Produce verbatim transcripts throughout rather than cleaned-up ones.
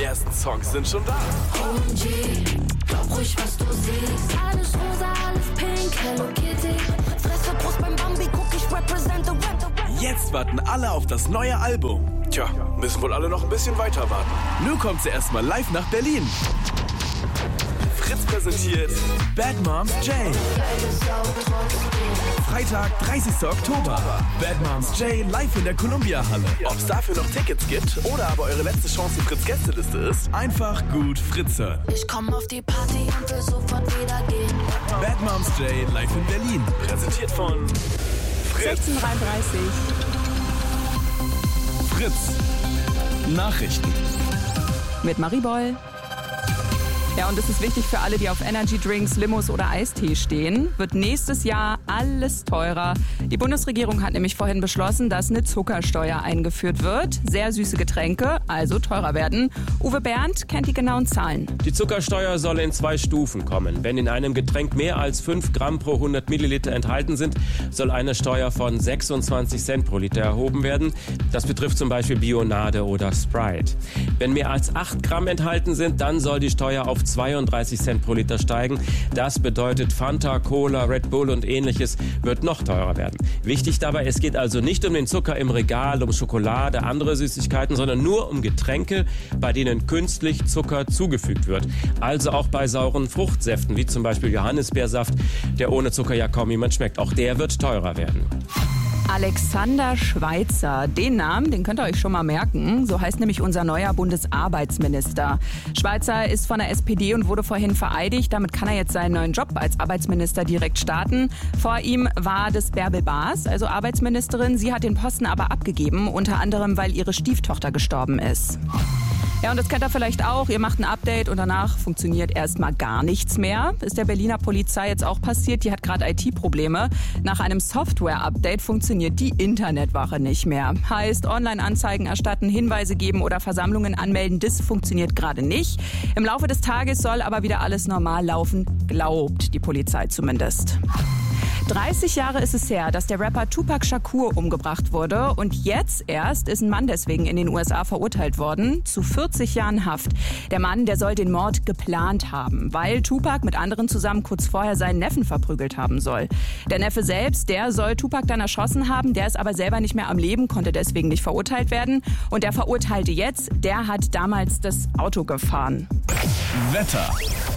ersten Songs sind schon da. O M G, glaub ruhig, was du siehst. Alles rosa, alles pink, Hello Kitty. Fresse Brust beim Bambi, guck, ich represent the rap. Jetzt warten alle auf das neue Album. Tja, müssen wohl alle noch ein bisschen weiter warten. Nun kommt sie erstmal live nach Berlin. Fritz präsentiert Bad Moms J. Freitag, dreißigster Oktober. Bad Moms J live in der Columbia-Halle. Ob es dafür noch Tickets gibt oder aber eure letzte Chance die Fritz-Gästeliste ist, einfach gut Fritz hören. Ich komm auf die Party und will sofort wieder gehen. Bad Moms J live in Berlin. Präsentiert von Fritz. sechzehn Uhr dreißig. Fritz. Nachrichten. Mit Marie Boll. Ja, und es ist wichtig für alle, die auf Energy Drinks, Limos oder Eistee stehen. Wird nächstes Jahr alles teurer. Die Bundesregierung hat nämlich vorhin beschlossen, dass eine Zuckersteuer eingeführt wird. Sehr süße Getränke, also teurer werden. Uwe Bernd kennt die genauen Zahlen. Die Zuckersteuer soll in zwei Stufen kommen. Wenn in einem Getränk mehr als fünf Gramm pro hundert Milliliter enthalten sind, soll eine Steuer von sechsundzwanzig Cent pro Liter erhoben werden. Das betrifft zum Beispiel Bionade oder Sprite. Wenn mehr als acht Gramm enthalten sind, dann soll die Steuer auf zweiunddreißig Cent pro Liter steigen. Das bedeutet Fanta, Cola, Red Bull und ähnliches wird noch teurer werden. Wichtig dabei, es geht also nicht um den Zucker im Regal, um Schokolade, andere Süßigkeiten, sondern nur um Getränke, bei denen künstlich Zucker zugefügt wird. Also auch bei sauren Fruchtsäften, wie zum Beispiel Johannisbeersaft, der ohne Zucker ja kaum jemand schmeckt. Auch der wird teurer werden. Alexander Schweitzer, den Namen, den könnt ihr euch schon mal merken. So heißt nämlich unser neuer Bundesarbeitsminister. Schweitzer ist von der S P D und wurde vorhin vereidigt. Damit kann er jetzt seinen neuen Job als Arbeitsminister direkt starten. Vor ihm war das Bärbel Baas, also Arbeitsministerin. Sie hat den Posten aber abgegeben, unter anderem, weil ihre Stieftochter gestorben ist. Ja, und das kennt ihr vielleicht auch. Ihr macht ein Update und danach funktioniert erstmal gar nichts mehr. Ist der Berliner Polizei jetzt auch passiert. Die hat gerade I T-Probleme. Nach einem Software-Update funktioniert die Internetwache nicht mehr. Heißt, Online-Anzeigen erstatten, Hinweise geben oder Versammlungen anmelden, das funktioniert gerade nicht. Im Laufe des Tages soll aber wieder alles normal laufen, glaubt die Polizei zumindest. dreißig Jahre ist es her, dass der Rapper Tupac Shakur umgebracht wurde. Und jetzt erst ist ein Mann deswegen in den U S A verurteilt worden zu vierzig Jahren Haft. Der Mann, der soll den Mord geplant haben, weil Tupac mit anderen zusammen kurz vorher seinen Neffen verprügelt haben soll. Der Neffe selbst, der soll Tupac dann erschossen haben. Der ist aber selber nicht mehr am Leben, konnte deswegen nicht verurteilt werden. Und der Verurteilte jetzt, der hat damals das Auto gefahren. Wetter.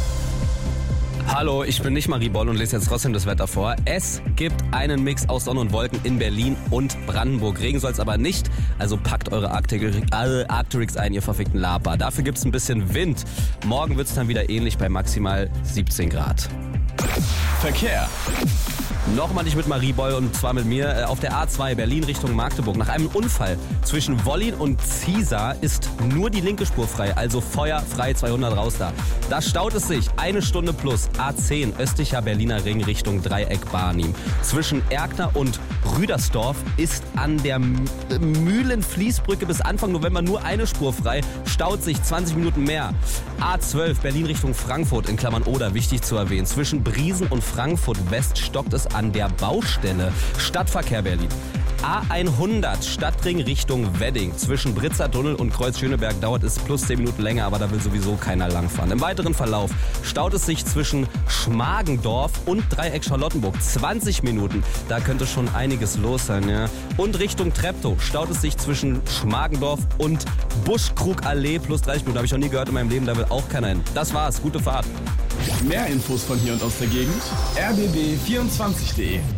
Hallo, ich bin nicht Marie Boll und lese jetzt trotzdem das Wetter vor. Es gibt einen Mix aus Sonne und Wolken in Berlin und Brandenburg. Regen soll es aber nicht, also packt eure Arcteryx ein, ihr verfickten Laber. Dafür gibt es ein bisschen Wind. Morgen wird es dann wieder ähnlich bei maximal siebzehn Grad. Verkehr. Nochmal nicht mit Marie Boll und zwar mit mir. Auf der A zwei Berlin Richtung Magdeburg. Nach einem Unfall zwischen Wollin und Ziesar ist nur die linke Spur frei. Also Feuer frei, zweihundert raus da. Da staut es sich. Eine Stunde plus. A zehn östlicher Berliner Ring Richtung Dreieck Barnim. Zwischen Erkner und Rüdersdorf ist an der Mühlenfließbrücke bis Anfang November nur eine Spur frei. Staut sich zwanzig Minuten mehr. A zwölf Berlin Richtung Frankfurt in Klammern Oder, wichtig zu erwähnen. Zwischen Briesen und Frankfurt West stockt es an der Baustelle. Stadtverkehr Berlin. A hundert Stadtring Richtung Wedding. Zwischen Britzer Tunnel und Kreuz Schöneberg dauert es plus zehn Minuten länger, aber da will sowieso keiner langfahren. Im weiteren Verlauf staut es sich zwischen Schmargendorf und Dreieck Charlottenburg. zwanzig Minuten. Da könnte schon einiges los sein, ja. Und Richtung Treptow staut es sich zwischen Schmargendorf und Buschkrugallee plus dreißig Minuten. Habe ich noch nie gehört in meinem Leben, da will auch keiner hin. Das war's. Gute Fahrt. Mehr Infos von hier und aus der Gegend. r b b vierundzwanzig punkt de.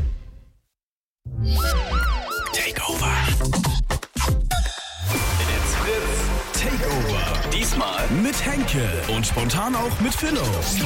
Takeover. It's Fritz Takeover. Diesmal mit Henke und spontan auch mit Philo.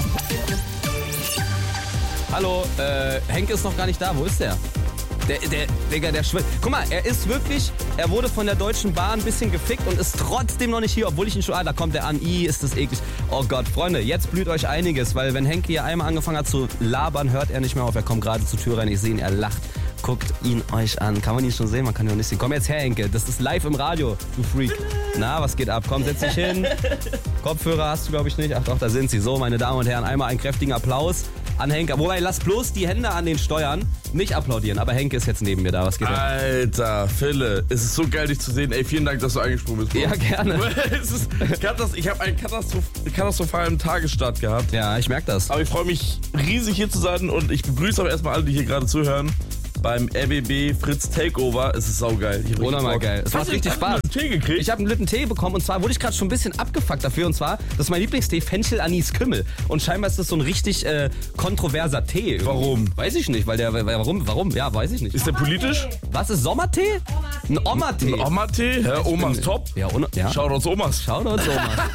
Hallo, äh, Henke ist noch gar nicht da. Wo ist der? Der, der, Digga, der schwimmt. Guck mal, er ist wirklich, er wurde von der Deutschen Bahn ein bisschen gefickt und ist trotzdem noch nicht hier, obwohl ich ihn schon, ah, da kommt er an, i, ist das eklig. Oh Gott, Freunde, jetzt blüht euch einiges, weil wenn Henke hier einmal angefangen hat zu labern, hört er nicht mehr auf, er kommt gerade zur Tür rein, ich sehe ihn, er lacht. Guckt ihn euch an. Kann man ihn schon sehen? Man kann ihn noch nicht sehen. Komm jetzt her, Henke. Das ist live im Radio, du Freak. Na, was geht ab? Komm, setz dich hin. Kopfhörer hast du, glaube ich, nicht. Ach doch, da sind sie. So, meine Damen und Herren, einmal einen kräftigen Applaus. an Henke. Wobei, lass bloß die Hände an den Steuern. Nicht applaudieren, aber Henke ist jetzt neben mir da. Was geht denn? Alter, Phille, es ist so geil, dich zu sehen. Ey, vielen Dank, dass du eingesprungen bist. Bro. Ja, gerne. es ist, ich habe einen katastroph katastrophalen Tagesstart gehabt. Ja, ich merke das. Aber ich freue mich riesig hier zu sein und ich begrüße auch erstmal alle, die hier gerade zuhören. Beim R B B Fritz Takeover. Es ist saugeil. Unnormal geil. Es macht richtig Spaß. Einen Tee gekriegt? Ich habe einen Litten Tee bekommen und zwar wurde ich gerade schon ein bisschen abgefuckt dafür und zwar, das ist mein Lieblingstee, Fenchel Anis Kümmel und scheinbar ist das so ein richtig äh, kontroverser Tee. Irgendwie. Warum? Weiß ich nicht, weil der, warum, warum, ja, weiß ich nicht. Ist der politisch? Was ist Sommertee? Ein Oma-Tee. Ein Oma-Tee? Ja, Omas top. Ja, ohne, ja. Shoutouts Omas. Shoutouts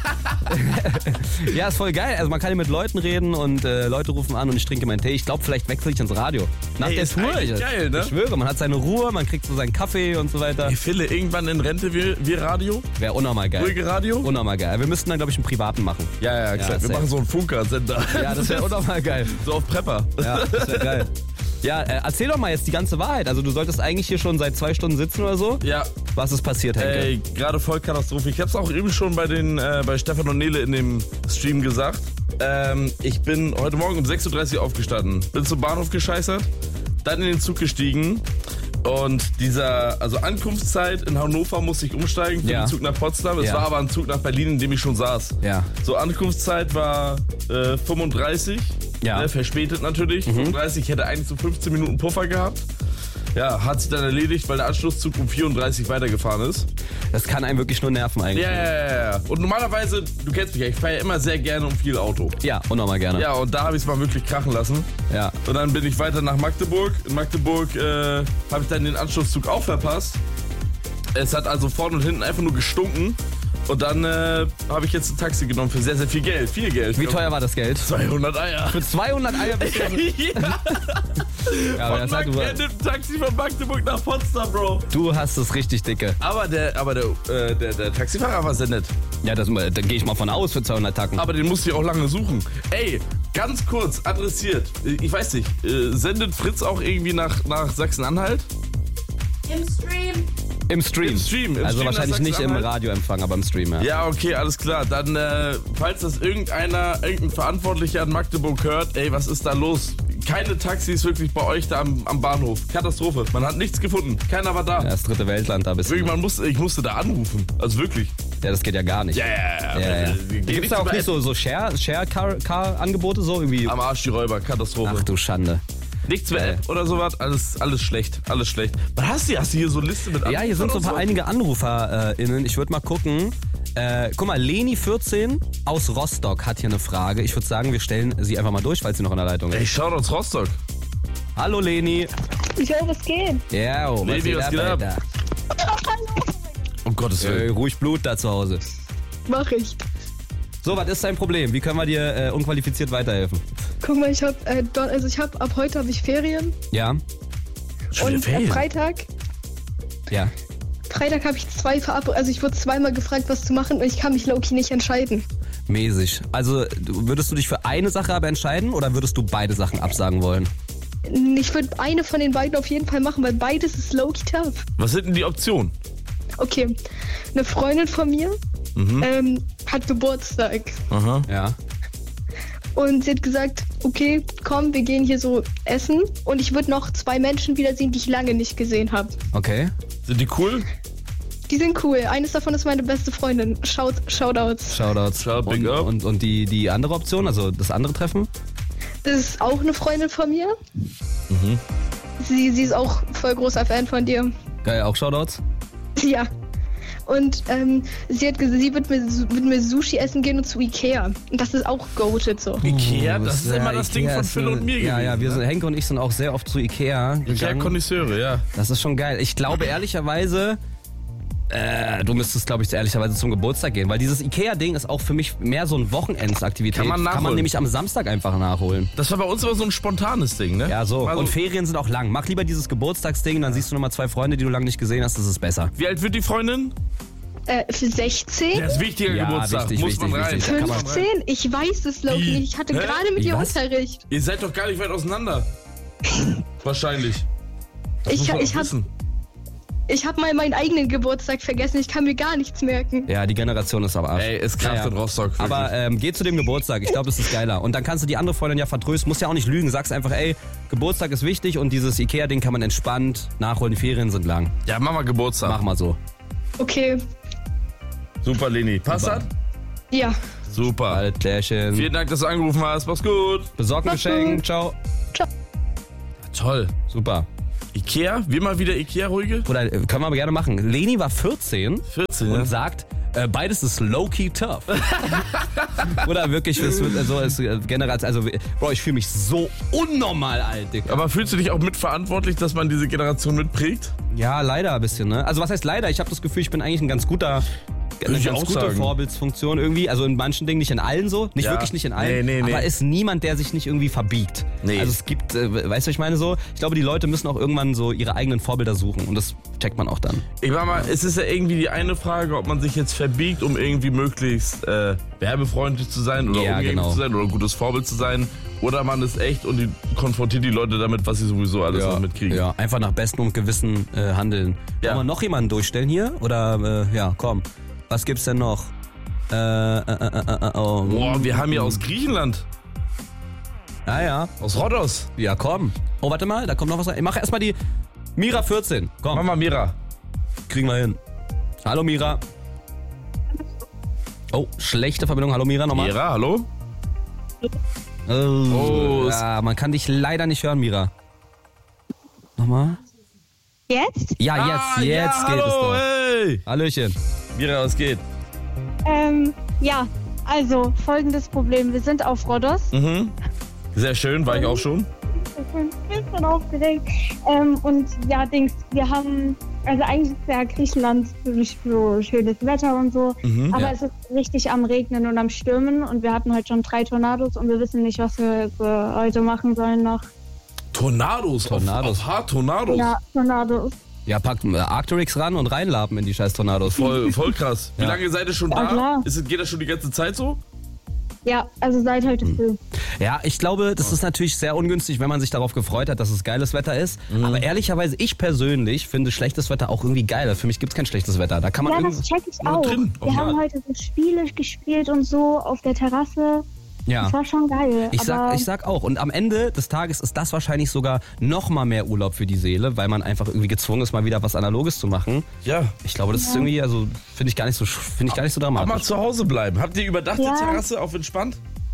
Omas. Ja, ist voll geil. Also man kann hier mit Leuten reden und äh, Leute rufen an und ich trinke meinen Tee. Ich glaube, vielleicht wechsle ich ins Radio. Nach Ey, der ist Tour. eigentlich Ich, geil, ne? ich schwöre, man hat seine Ruhe, man kriegt so seinen Kaffee und so weiter. Ey, Phille, irgendwann in Rente wir, wir Radio? Wäre unnormal geil. Ruhige Radio? Unnormal geil. Wir müssten dann, glaube ich, einen privaten machen. Ja, ja, klar. Ja, wir safe. machen so einen Funker-Sender. Ja, das wäre unnormal geil. So auf Prepper. Ja, das wäre geil. Ja, äh, erzähl doch mal jetzt die ganze Wahrheit. Also du solltest eigentlich hier schon seit zwei Stunden sitzen oder so. Ja. Was ist passiert, Henke? Ey, gerade voll Katastrophe. Ich hab's auch eben schon bei den äh, bei Stefan und Nele in dem Stream gesagt. Ähm, ich bin heute Morgen um sechs Uhr dreißig aufgestanden. Bin zum Bahnhof gescheißert, dann in den Zug gestiegen. Und dieser, also Ankunftszeit in Hannover musste ich umsteigen für Ja. den Zug nach Potsdam. Es Ja. war aber ein Zug nach Berlin, in dem ich schon saß. Ja. So, Ankunftszeit war äh, fünfunddreißig. Ja. Ne, verspätet natürlich. Mhm. fünfunddreißig, ich hätte eigentlich so fünfzehn Minuten Puffer gehabt. Ja, hat sich dann erledigt, weil der Anschlusszug um vierunddreißig weitergefahren ist. Das kann einen wirklich nur nerven eigentlich. Ja, ja, ja, ja. Und normalerweise, du kennst mich ja, ich fahre ja immer sehr gerne und viel Auto. Ja, unnormal gerne. Ja, und da habe ich es mal wirklich krachen lassen. Ja. Und dann bin ich weiter nach Magdeburg. In Magdeburg äh, habe ich dann den Anschlusszug auch verpasst. Es hat also vorne und hinten einfach nur gestunken. Und dann äh, habe ich jetzt ein Taxi genommen für sehr, sehr viel Geld. Viel Geld. Wie teuer war das Geld? zweihundert Eier. Für zweihundert Eier bist du... ja, Ja, aber das Mag, hat, du, der nimmt ein Taxi von Magdeburg nach Potsdam, Bro. du hast es richtig dicke. Aber der, aber der, äh, der, der Taxifahrer war sehr nett. Ja, das, da gehe ich mal von aus für zweihundert Tacken. Aber den musste ich auch lange suchen. Ey, ganz kurz adressiert. Ich weiß nicht, äh, sendet Fritz auch irgendwie nach, nach Sachsen-Anhalt? Im Stream. Im Stream. Im Stream, im also Stream wahrscheinlich nach nicht im Sachsen-Anhalt. Radioempfang, aber im Stream, ja. Ja, okay, alles klar. Dann, äh, falls das irgendeiner, irgendein Verantwortlicher in Magdeburg hört, ey, was ist da los? Keine Taxis wirklich bei euch da am, am Bahnhof. Katastrophe. Man hat nichts gefunden. Keiner war da. Ja, das dritte Weltland da bist du. Wirklich, man musste, ich musste da anrufen. Also wirklich. Ja, das geht ja gar nicht. Ja, ja, Ja, ja. Geht Gibt es da auch über- nicht so, so Share- Share-Car-Angebote so irgendwie? Am Arsch die Räuber. Katastrophe. Ach du Schande. Nichts mehr Geil. App oder sowas. Alles, alles schlecht. Alles schlecht. Was hast du? Hast du hier so eine Liste mit Ja, hier sind so ein paar Anrufern und einige AnruferInnen. Ich würde mal gucken. Äh, guck mal, Leni vierzehn aus Rostock hat hier eine Frage. Ich würde sagen, wir stellen sie einfach mal durch, falls sie noch in der Leitung Ey, ist. Shoutouts Rostock. Hallo Leni. Jo, was geht? Ja, oh, Leni, was was geht geht ab? ab? Um Gottes Äh, Willen. ruhig Blut da zu Hause. Mach ich. So, was ist dein Problem? Wie können wir dir äh, unqualifiziert weiterhelfen? Guck mal, ich hab, äh, Don- also ich hab, ab heute habe ich Ferien. Ja? Schon wieder Und äh, Ferien? Freitag, Ja. Freitag habe ich zwei Verabredungen. Also ich wurde zweimal gefragt, was zu machen und ich kann mich low-key nicht entscheiden. Mäßig. Also, du- würdest du dich für eine Sache aber entscheiden oder würdest du beide Sachen absagen wollen? Ich würde eine von den beiden auf jeden Fall machen, weil beides ist low-key tough. Was sind denn die Optionen? Okay, eine Freundin von mir ähm, hat Geburtstag Aha. Ja. und sie hat gesagt, okay, komm, wir gehen hier so essen und ich würde noch zwei Menschen wiedersehen, die ich lange nicht gesehen habe. Okay. Sind die cool? Die sind cool. Eines davon ist meine beste Freundin. Shout, Shoutouts. Shoutouts. Shout, big und, up. und, und die, die andere Option, also das andere Treffen? Das ist auch eine Freundin von mir. Sie, sie ist auch voll großer Fan von dir. Geil, auch Shoutouts? Ja. Und ähm, sie hat gesagt, sie wird mit, mit mir Sushi essen gehen und zu Ikea. Und das ist auch goated so. Ikea, das ist ja, immer das Ding Ikea von ist Phil eine- und mir Ja, ja, gewesen, wir ne? sind, Henke und ich sind auch sehr oft zu Ikea Ikea gegangen. Connoisseure, ja. Das ist schon geil. Ich glaube ehrlicherweise, äh, du müsstest, glaube ich, ehrlicherweise zum Geburtstag gehen, weil dieses Ikea-Ding ist auch für mich mehr so ein Wochenendsaktivität. Kann man nachholen. nämlich am Samstag einfach nachholen. Das war bei uns aber so ein spontanes Ding, ne? Ja, so. Also, Und Ferien sind auch lang. Mach lieber dieses Geburtstagsding, dann siehst du nochmal zwei Freunde, die du lange nicht gesehen hast, das ist besser. wie alt wird die Freundin? Äh, für sechzehn? Der ist wichtiger Ja, Geburtstag. wichtig, Muss wichtig, man rein. wichtig. Da kann man rein. fünfzehn? Ich weiß es, Loki, Wie? nicht. Ich hatte Hä? gerade mit Wie, ihr was? Unterricht. Ihr seid doch gar nicht weit auseinander. Wahrscheinlich. Das Ich, muss man ich doch hab, wissen. Ich habe mal meinen eigenen Geburtstag vergessen. Ich kann mir gar nichts merken. Ja, die Generation ist am Arsch. Ey, es kracht Ja, ja. in Rostock. Wirklich. Aber ähm, geh zu dem Geburtstag, ich glaube, das ist geiler. Und dann kannst du die andere Freundin ja vertrösten, musst ja auch nicht lügen, sagst einfach, ey, Geburtstag ist wichtig und dieses Ikea-Ding kann man entspannt nachholen, die Ferien sind lang. ja, mach mal Geburtstag. Mach mal so. Okay, Super, Leni. Passt das? ja. Super. Alles Klärchen. Vielen Dank, dass du angerufen hast. Mach's gut. Besorg ein Mach's Geschenk, gut. ciao. Toll. Super. Ikea? Wir mal wieder Ikea-Ruhige? Oder äh, können wir aber gerne machen. Leni war vierzehn vierzehn, und ja? sagt, äh, beides ist low-key tough. Oder wirklich, es wird so ist äh, generell, also Bro, ich fühle mich so unnormal alt, Digga. Aber fühlst du dich auch mitverantwortlich, dass man diese Generation mitprägt? Ja, leider ein bisschen, ne? Also was heißt leider? Ich habe das Gefühl, ich bin eigentlich ein ganz guter, eine ich ganz auch gute sagen. Vorbildsfunktion irgendwie. Also in manchen Dingen, nicht in allen so, nicht Ja. wirklich nicht in allen. Nee, nee, nee. Aber ist niemand, der sich nicht irgendwie verbiegt. Nee. Also es gibt, äh, weißt du, was ich meine so? Ich glaube, die Leute müssen auch irgendwann so ihre eigenen Vorbilder suchen und das checkt man auch dann. Ich war mal, es ist ja irgendwie die eine Frage, ob man sich jetzt verbiegt, um irgendwie möglichst äh, werbefreundlich zu sein oder Ja, umgänglich genau. zu sein oder ein gutes Vorbild zu sein. Oder man ist echt und die konfrontiert die Leute damit, was sie sowieso alles noch mitkriegen. Ja, einfach nach bestem und Gewissen äh, handeln. Ja. Wollen wir noch jemanden durchstellen hier? Oder, äh, ja, komm. Was gibt's denn noch? Äh, äh, äh, äh, äh, oh. Boah, wir haben hier aus Griechenland, Ja, ja. aus Rhodos. Ja, komm. Oh, warte mal, da kommt noch was rein. Ich mach erstmal die Mira vierzehn. Komm, Mama Mira. kriegen wir hin. Hallo Mira. Oh, schlechte Verbindung. Hallo Mira, nochmal. Mira, hallo? Oh, Oh, ja, man kann dich leider nicht hören, Mira. Nochmal. Jetzt? Ja, jetzt, Ah, jetzt ja, geht es hallo, doch. hey. Hallöchen. Mira, was geht? Ähm, ja, also folgendes Problem. Wir sind auf Rhodos. Mhm. Sehr schön, war ich auch schon. Ich bin aufgeregt. Ähm, und ja, Dings, wir haben, also eigentlich ist ja Griechenland wirklich so schönes Wetter und so. Mhm, aber ja. es ist richtig am Regnen und am Stürmen. Und wir hatten heute schon drei Tornados und wir wissen nicht, was wir so heute machen sollen noch. Tornados, Tornados. Auf, auf hart Tornados. Ja, Tornados. Ja, packt äh, Arcturix ran und reinlapen in die scheiß Tornados. Voll, voll krass. Wie Ja. lange seid ihr schon Ja, da? klar. Ist, es- geht das schon die ganze Zeit so? Ja, also seit heute Hm. früh. Ja, ich glaube, das ist natürlich sehr ungünstig, wenn man sich darauf gefreut hat, dass es geiles Wetter ist. Mhm. Aber ehrlicherweise, ich persönlich finde schlechtes Wetter auch irgendwie geiler. Für mich gibt's kein schlechtes Wetter. Da kann man Ja, irgendwie... das check ich Ja, auch. drin, auf Wir dem haben Rad. heute so Spiele gespielt und so auf der Terrasse. Ja. Das war schon geil. Ich aber sag, ich sag auch. Und am Ende des Tages ist das wahrscheinlich sogar noch mal mehr Urlaub für die Seele, weil man einfach irgendwie gezwungen ist, mal wieder was Analoges zu machen. Ja. Ich glaube, das ist irgendwie, also finde ich gar nicht so, finde ich gar nicht so Auch mal dramatisch. zu Hause bleiben. Habt ihr überdachte Ja. Terrasse auf entspannt?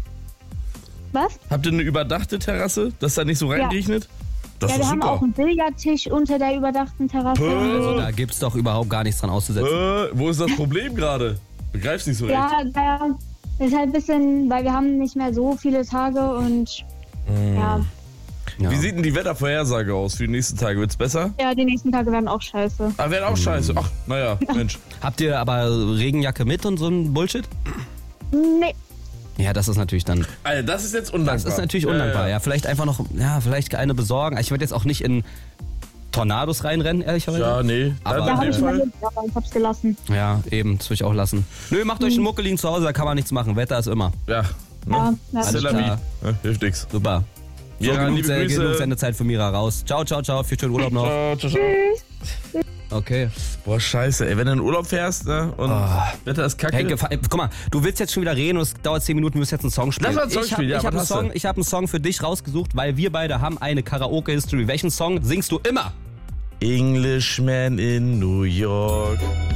was? Habt ihr eine überdachte Terrasse, dass da nicht so reinregnet? Das Ja, ist wir haben super. auch einen Billardtisch unter der überdachten Terrasse. Puh. und so. Also da gibt's doch überhaupt gar nichts dran auszusetzen. äh, wo ist das Problem gerade? Begreifst nicht so recht. Ja, da ist halt ein bisschen, weil wir haben nicht mehr so viele Tage und ja, Ja. Wie sieht denn die Wettervorhersage aus für die nächsten Tage? Wird's besser? ja, die nächsten Tage werden auch scheiße. Ah, wäre auch scheiße. Ach, naja, Mensch. Habt ihr aber Regenjacke mit und so ein Bullshit? Nee, Ja, das ist natürlich dann, Alter, das ist jetzt undankbar. das ist natürlich undankbar. Ja, Ja, ja. vielleicht einfach noch, ja, vielleicht eine besorgen. Ich würde jetzt auch nicht in Tornados reinrennen, ehrlicherweise. Ja, nee. Aber- Dann da in habe dem ich Fall. überlegt, aber ich hab's gelassen. Ja, eben, das würde ich auch lassen. Nö, macht euch einen Muckelin zu Hause, da kann man nichts machen. Wetter ist immer. Ja. Ja, Ne? ja. C'est la Alles vie. klar. Ja, hilft nix. Super. So, Ja, genug, liebe Se- Grüße. genug Sendezeit für Mira raus. Ciao, ciao, ciao. Viel schönen Urlaub noch. Ciao, ciao, ciao. Okay. Boah, scheiße, ey. Wenn du in den Urlaub fährst, ne, und Wetter ist kacke. Hey, gefa- ey, guck mal, du willst jetzt schon wieder reden und es dauert zehn Minuten, du wirst jetzt einen Song spielen. Lass mal einen Song ich hab, spielen, ja, ich habe was einen, hast Song- du? ich hab einen Song für dich rausgesucht, weil wir beide haben eine Karaoke-History. Welchen Song singst du immer? Englishman in New York.